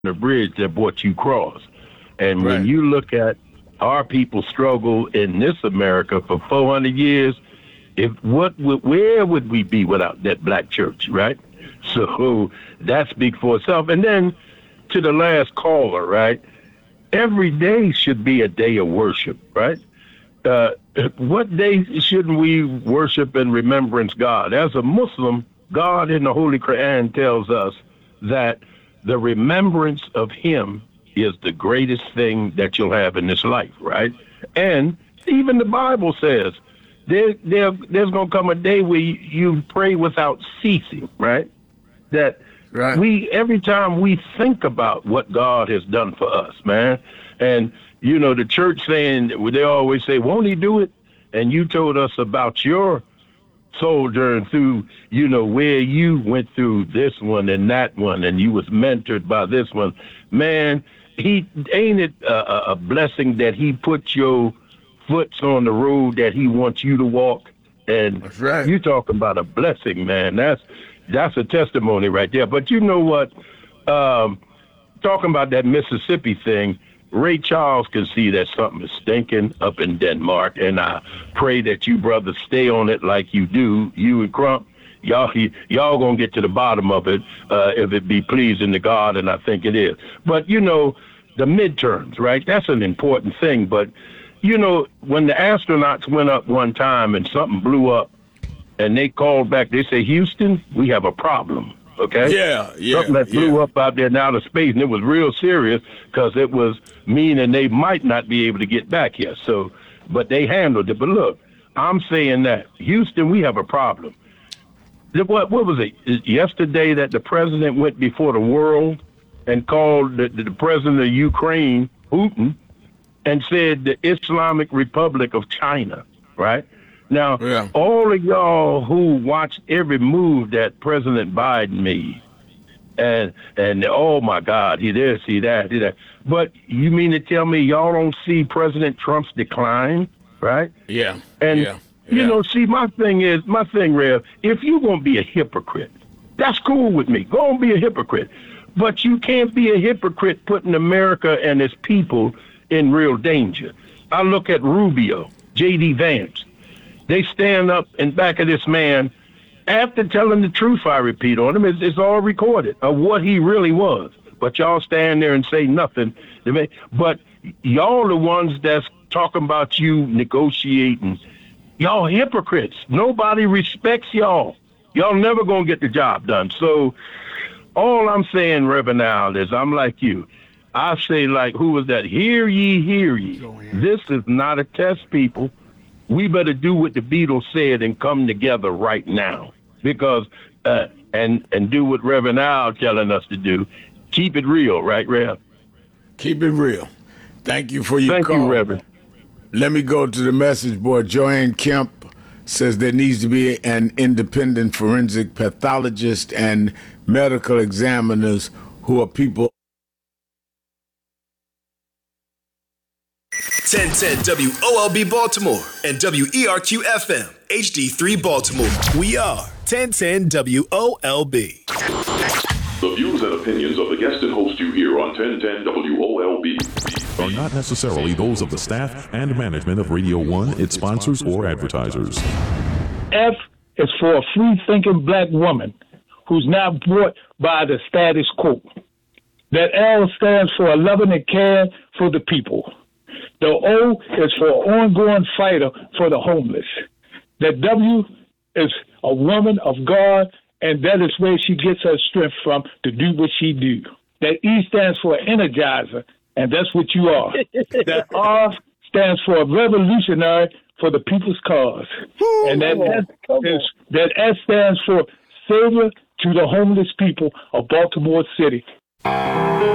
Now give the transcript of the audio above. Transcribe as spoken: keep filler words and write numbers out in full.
the bridge that brought you across. And Right. when you look at our people struggle in this America for four hundred years, if what would, where would we be without that black church, right? So that speaks for itself. And then to the last caller, right? Every day should be a day of worship, right? Uh, what day shouldn't we worship and remembrance God? As a Muslim, God in the Holy Quran tells us that the remembrance of Him is the greatest thing that you'll have in this life, right? And even the Bible says there, there there's going to come a day where you, you pray without ceasing, right? That Right. we, every time we think about what God has done for us, man, and, you know, the church saying, they always say, won't He do it? And you told us about your sojourn through, you know, where you went through this one and that one, and you was mentored by this one. Man, he ain't it a, a blessing that He put your foot on the road that He wants you to walk? And That's right. you talking about a blessing, man. That's that's a testimony right there. But you know what? Um, talking about that Mississippi thing, Ray Charles can see that something is stinking up in Denmark, and I pray that you brothers stay on it like you do, you and Crump. Y'all, y'all gonna get to the bottom of it uh, if it be pleasing to God, and I think it is. But you know, the midterms, right? That's an important thing. But you know, when the astronauts went up one time and something blew up, and they called back, they say, Houston, we have a problem. Okay. Yeah, yeah. Something that flew yeah. up out there in outer space, and it was real serious because it was meaning they might not be able to get back here. So, but they handled it. But look, I'm saying that Houston, we have a problem. What what was it yesterday that the president went before the world and called the, the president of Ukraine Putin and said the Islamic Republic of China, right? Now, Yeah. all of y'all who watched every move that President Biden made, and and oh my God, he this, he that, he that. But you mean to tell me y'all don't see President Trump's decline, right? Yeah. And yeah. you yeah. know, see, my thing is, my thing, Rev, if you're gonna be a hypocrite, that's cool with me. Go and be a hypocrite, but you can't be a hypocrite putting America and its people in real danger. I look at Rubio, J D Vance. They stand up in back of this man after telling the truth, I repeat on him, it's, it's all recorded of what he really was. But y'all stand there and say nothing. But y'all the ones that's talking about you negotiating. Y'all hypocrites. Nobody respects y'all. Y'all never gonna get the job done. So all I'm saying, Reverend Al, is I'm like you. I say like, who was that? Hear ye, hear ye. This is not a test, people. We better do what the Beatles said and come together right now, because uh, and and do what Reverend Al telling us to do. Keep it real, right, Rev? Keep it real. Thank you for your Thank call. you, Reverend. Let me go to the message board. Joanne Kemp says there needs to be an independent forensic pathologist and medical examiners who are people. ten ten W O L B Baltimore and W E R Q F M H D three Baltimore. We are ten ten W O L B. The views and opinions of the guest and host you hear on ten ten W O L B are not necessarily those of the staff and management of Radio One, its sponsors, or advertisers. F is for a free-thinking black woman who's not brought by the status quo. That L stands for a loving and care for the people. The O is for ongoing fighter for the homeless. The W is a woman of God, and that is where she gets her strength from to do what she do. That E stands for energizer, and that's what you are. That R stands for revolutionary for the people's cause. Ooh, and that S, is, that S stands for savior to the homeless people of Baltimore City.